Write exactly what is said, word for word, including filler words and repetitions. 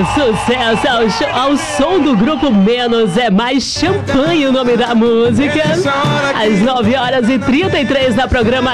sucesso ao, show, ao som do grupo Menos é Mais Champanhe, o nome da música. Às nove horas e trinta e três na programação